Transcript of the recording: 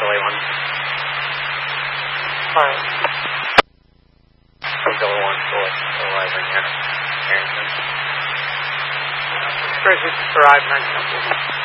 Billy 1. Fine. Billy 1, arriving here. Harrington. Bridges arrived 9 minutes.